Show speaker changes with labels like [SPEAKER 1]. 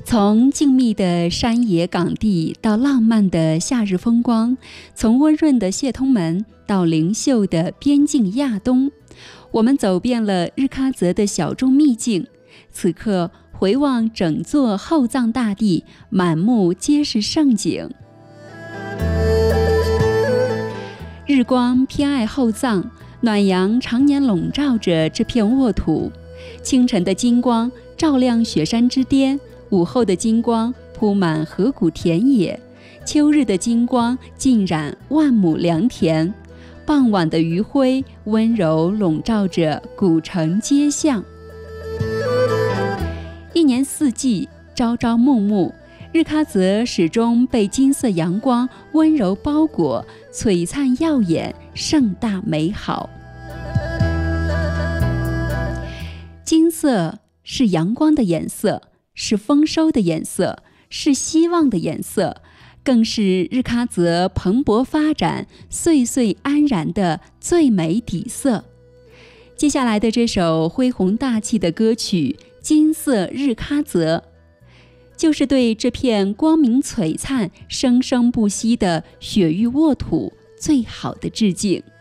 [SPEAKER 1] 从静谧的山野岗地到浪漫的夏日风光，从温润的谢通门到灵秀的边境亚东，我们走遍了日喀则的小众秘境。此刻回望整座后藏大地，满目皆是盛景。日光偏爱后藏，暖阳常年笼罩着这片沃土。清晨的金光照亮雪山之巅，午后的金光铺满河谷田野，秋日的金光浸染万亩良田，傍晚的余晖温柔笼罩着古城街巷。一年四季，朝朝暮暮，日喀则始终被金色阳光温柔包裹，璀璨耀眼，盛大美好。金色是阳光的颜色，是丰收的颜色，是希望的颜色，更是日喀则蓬勃发展、岁岁安然的最美底色。接下来的这首恢宏大气的歌曲《金色日喀则》，就是对这片光明璀璨、生生不息的雪域沃土最好的致敬。